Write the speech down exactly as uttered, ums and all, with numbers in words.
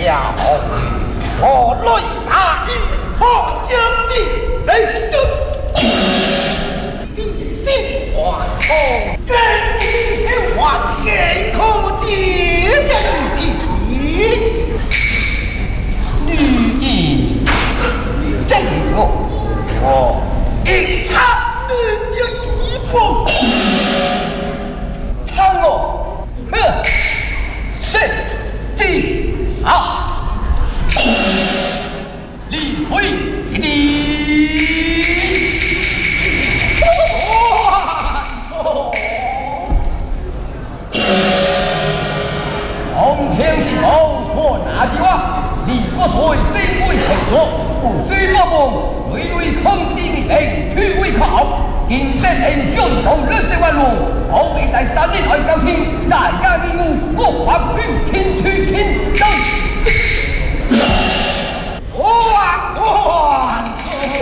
小我雷大义破将的雷州，心还痛，愿你还给可结真义，女义正我，我一插你就一步，唱我，呵，是记好。李逵弟弟，红天是好错那句话，李国帅身为平国，不虽落梦，累累空之灭平，去为考，今天平军头日四万路，我必在三年内交清，大家的